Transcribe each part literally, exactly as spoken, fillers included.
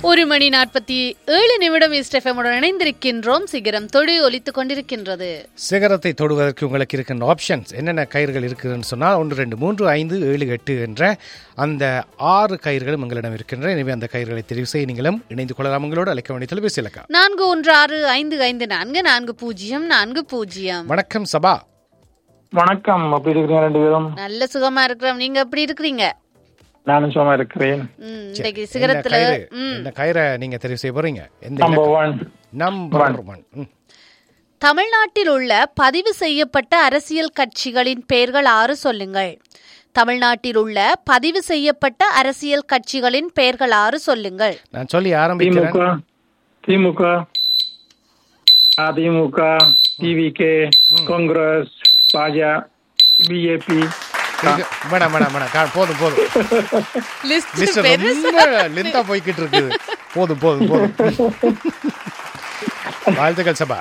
ஒரு மணி நாற்பத்தி ஏழு நிமிடம் இஸ்டெஃபமுடன் இணைந்திருக்கின்றோம். சிகரம் தொடு ஒலித்துக் கொண்டிருக்கின்றது. சிகரத்தை தொடுவதற்கு உங்களுக்கு இருக்கின்ற ஆப்ஷன்ஸ் என்னென்ன கயிறுகள் இருக்குதுன்னு சொன்னால் ஒன்று ரெண்டு மூன்று ஐந்து ஏழு எட்டு என்ற அந்த ஆறு கயிறுகளும் உங்களிடம் இருக்கின்றன. எனவே அந்த கயிறுகளை தெரிவு செய்ய நீங்களும் இணைந்து கொள்ளலாம். உங்களோடு அழைக்க வேண்டிய தொலைபேசி இலக்கம் நான்கு ஒன்று ஆறு ஐந்து ஐந்து நான்கு நான்கு பூஜ்ஜியம் நான்கு பூஜ்ஜியம். வணக்கம் சபா. வணக்கம். அப்படி இருக்கிறீங்க ரெண்டு பேரும்? நல்ல சுகமா இருக்கிறோம். நீங்க எப்படி இருக்கிறீங்க? நானும் சுகமா இருக்கிறேன். இன்னைக்கு சிகரத்துல இந்த கயிறை நீங்க தெரிவு செய்ய போறீங்க. Number one. Number one. தமிழ்நாட்டில் உள்ள பதிவு செய்யப்பட்ட அரசியல் கட்சிகளின் பெயர்கள் ஆறு சொல்லுங்கள். தமிழ்நாட்டில் உள்ள பதிவு செய்யப்பட்ட அரசியல் கட்சிகளின் பெயர்கள் ஆறு சொல்லுங்கள். நான் சொல்லி ஆரம்பிக்கிறேன். திமுக, அதிமுக, டிவிகே, காங்கிரஸ், பாஜக, பிஜேபி. வேணாம் வேணாம் வேணாம் போதும் போதும். லிஸ்ட் ரொம்ப லென்த்தா போய்கிட்டு இருக்குது. போதும் போதும் போதும். வாழ்த்துக்கள் சபா.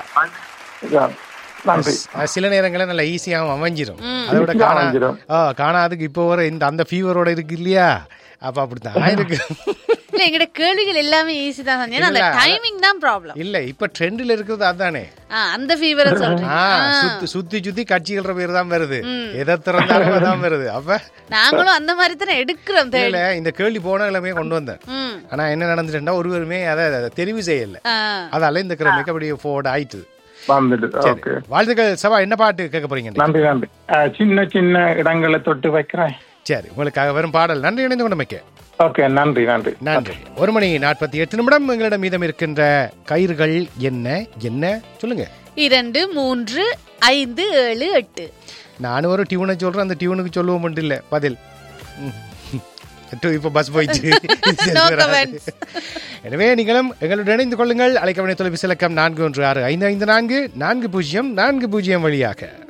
சில நேரங்களில் நல்ல ஈஸியாகவும் அமைஞ்சிடும். அதை விட காணா காணாதுக்கு இப்போ வர இந்த அந்த ஃபீவரோட இருக்கு இல்லையா, அப்ப அப்படித்தான் இருக்கு. எங்கட கேள்விகள் எல்லாமே ஈஸி தான். அந்த டைமிங் தான் ப்ராப்ளம். இல்ல இப்ப ட்ரெண்ட்ல இருக்குது அதானே. அந்த ஃபீவர் சொல்றீங்க. சுத்தி சுத்தி சுத்தி கட்சிகள பேர் தான் வருது. எதை திறந்தாலும் தான் வருது. அப்ப நாங்களும் அந்த மாதிரி தானே எடுக்கிறோம். இல்ல இந்த கேள்வி போன எல்லாமே கொண்டு வந்தேன். ஆனா என்ன நடந்துட்டா ஒருவருமே அதை தெரிவு செய்யல. அதால இந்த கிழமைக்கு அப்படியே போர்டு ஆயிட்டு. வாழ்த்துக்கள் சபா. என்ன பாட்டு கேட்க போறீங்க? நன்றி நன்றி. சின்ன சின்ன இடங்களை தொட்டு வைக்கிறேன். சரி, உங்களுக்காக வரும் பாடல். நன்றி. இணைந்து கொண்டமைக்க ஓகே. நன்றி நன்றி நன்றி. ஒரு மணி நாற்பத்தி எட்டு நிமிடம். எங்களிடம் மீதம் இருக்கின்ற கயிறுகள் என்ன என்ன சொல்லுங்க. இரண்டு மூன்று ஐந்து ஏழு எட்டு. நானும் ஒரு டியூனை சொல்றேன். அந்த டியூனுக்கு சொல்லுவோம் இல்ல பதில். இப்ப பஸ் போயிடுச்சு. எனவே நீங்களும் எங்களுடன் இணைந்து கொள்ளுங்கள். அழைக்க வேண்டிய தொலைபேசி இலக்கம் நான்கு ஒன்று ஆறு ஐந்து ஐந்து நான்கு நான்கு பூஜ்ஜியம் நான்கு பூஜ்ஜியம் வழியாக.